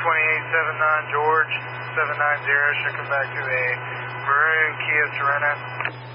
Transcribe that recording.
2879 George, 790, should come back to a maroon Kia Sorento.